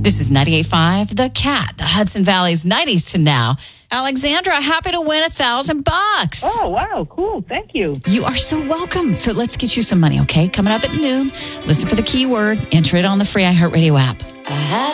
This is 98.5 The Cat, the Hudson Valley's 90s to now. Alexandra, happy to win $1,000. Oh, wow. Cool. Thank you. You are so welcome. So let's get you some money, okay? Coming up at noon. Listen for the keyword. Enter it on the free iHeartRadio app. I had